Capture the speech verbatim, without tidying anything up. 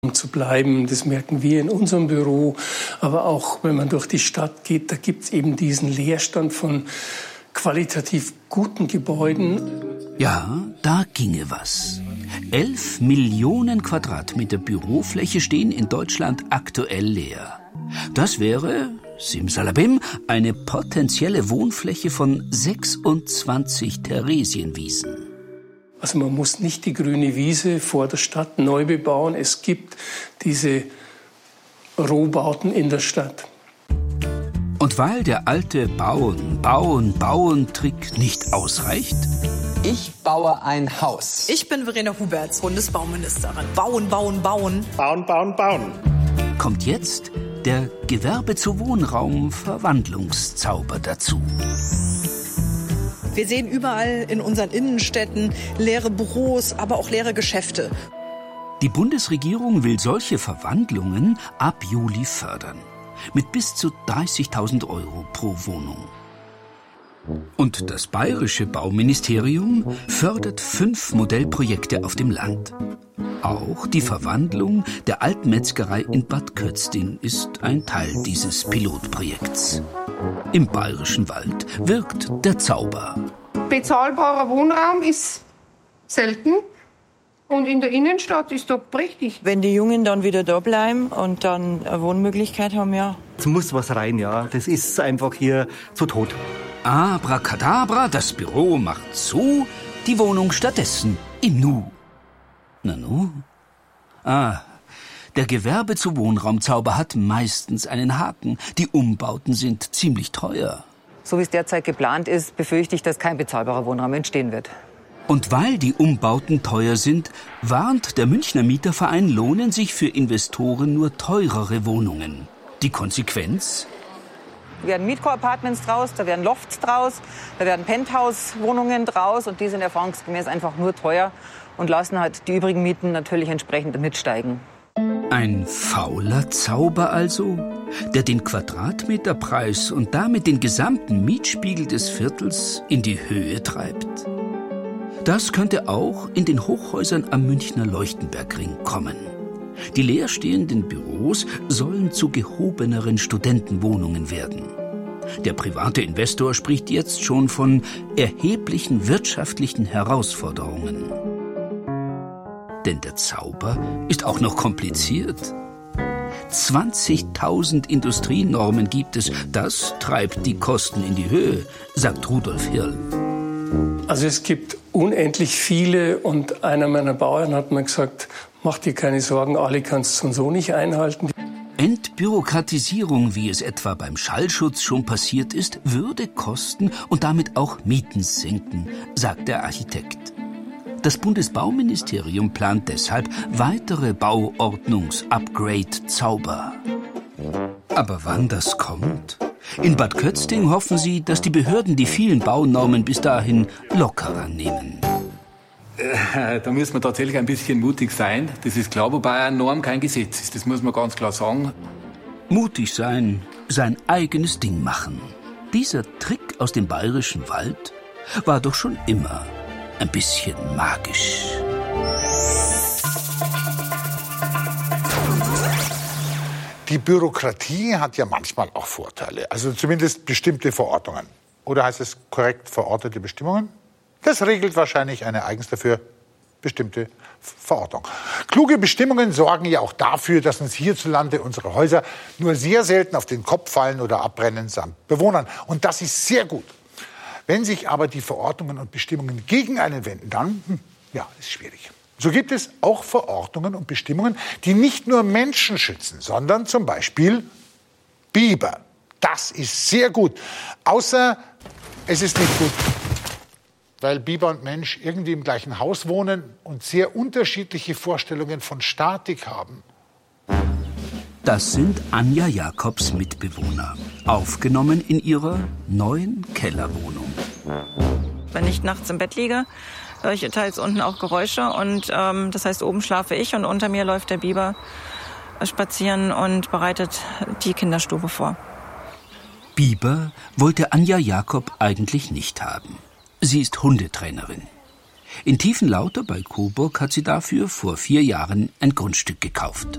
zu bleiben. Das merken wir in unserem Büro. Aber auch wenn man durch die Stadt geht, da gibt es eben diesen Leerstand von qualitativ guten Gebäuden. Ja, da ginge was. Elf Millionen Quadratmeter Bürofläche stehen in Deutschland aktuell leer. Das wäre, simsalabim, eine potenzielle Wohnfläche von sechsundzwanzig Theresienwiesen. Also man muss nicht die grüne Wiese vor der Stadt neu bebauen. Es gibt diese Rohbauten in der Stadt. Und weil der alte Bauen, Bauen, Bauen-Trick nicht ausreicht? Ich baue ein Haus. Ich bin Verena Huberts, Bundesbauministerin. Bauen, bauen, bauen. Bauen, bauen, bauen. Kommt jetzt der Gewerbe-zu-Wohnraum-Verwandlungszauber dazu. Wir sehen überall in unseren Innenstädten leere Büros, aber auch leere Geschäfte. Die Bundesregierung will solche Verwandlungen ab Juli fördern. Mit bis zu dreißigtausend Euro pro Wohnung. Und das bayerische Bauministerium fördert fünf Modellprojekte auf dem Land. Auch die Verwandlung der Alpenmetzgerei in Bad Kötzting ist ein Teil dieses Pilotprojekts. Im Bayerischen Wald wirkt der Zauber. Bezahlbarer Wohnraum ist selten und in der Innenstadt ist doch prächtig. Wenn die Jungen dann wieder da bleiben und dann eine Wohnmöglichkeit haben, ja. Es muss was rein, ja. Das ist einfach hier zu tot. Abracadabra, das Büro macht zu, die Wohnung stattdessen im Nu. Nanu? Ah, der Gewerbe-zu-Wohnraum-Zauber hat meistens einen Haken. Die Umbauten sind ziemlich teuer. So wie es derzeit geplant ist, befürchte ich, dass kein bezahlbarer Wohnraum entstehen wird. Und weil die Umbauten teuer sind, warnt der Münchner Mieterverein, lohnen sich für Investoren nur teurere Wohnungen. Die Konsequenz? Da werden Mietco-Apartments draus, da werden Lofts draus, da werden Penthouse-Wohnungen draus und die sind erfahrungsgemäß einfach nur teuer und lassen halt die übrigen Mieten natürlich entsprechend mitsteigen. Ein fauler Zauber also, der den Quadratmeterpreis und damit den gesamten Mietspiegel des Viertels in die Höhe treibt. Das könnte auch in den Hochhäusern am Münchner Leuchtenbergring kommen. Die leerstehenden Büros sollen zu gehobeneren Studentenwohnungen werden. Der private Investor spricht jetzt schon von erheblichen wirtschaftlichen Herausforderungen. Denn der Zauber ist auch noch kompliziert. zwanzigtausend Industrienormen gibt es. Das treibt die Kosten in die Höhe, sagt Rudolf Hirl. Also es gibt unendlich viele und einer meiner Bauern hat mir gesagt, mach dir keine Sorgen, alle kannst du so nicht einhalten. Entbürokratisierung, wie es etwa beim Schallschutz schon passiert ist, würde Kosten und damit auch Mieten senken, sagt der Architekt. Das Bundesbauministerium plant deshalb weitere Bauordnungs-Upgrade-Zauber. Aber wann das kommt? In Bad Kötzting hoffen sie, dass die Behörden die vielen Baunormen bis dahin lockerer nehmen. Äh, da müssen wir tatsächlich ein bisschen mutig sein. Das ist klar, wobei eine Norm kein Gesetz ist. Das muss man ganz klar sagen. Mutig sein, sein eigenes Ding machen. Dieser Trick aus dem Bayerischen Wald war doch schon immer ein bisschen magisch. Die Bürokratie hat ja manchmal auch Vorteile, also zumindest bestimmte Verordnungen. Oder heißt es korrekt verordnete Bestimmungen? Das regelt wahrscheinlich eine eigens dafür bestimmte Verordnung. Kluge Bestimmungen sorgen ja auch dafür, dass uns hierzulande unsere Häuser nur sehr selten auf den Kopf fallen oder abbrennen samt Bewohnern. Und das ist sehr gut. Wenn sich aber die Verordnungen und Bestimmungen gegen einen wenden, dann, hm, ja, ist schwierig. So gibt es auch Verordnungen und Bestimmungen, die nicht nur Menschen schützen, sondern zum Beispiel Biber. Das ist sehr gut. Außer es ist nicht gut, weil Biber und Mensch irgendwie im gleichen Haus wohnen und sehr unterschiedliche Vorstellungen von Statik haben. Das sind Anja Jakobs Mitbewohner, aufgenommen in ihrer neuen Kellerwohnung. Wenn ich nachts im Bett liege, höre ich teils unten auch Geräusche und ähm, das heißt, oben schlafe ich und unter mir läuft der Biber spazieren und bereitet die Kinderstube vor. Biber wollte Anja Jakob eigentlich nicht haben. Sie ist Hundetrainerin. In Tiefenlauter bei Coburg hat sie dafür vor vier Jahren ein Grundstück gekauft.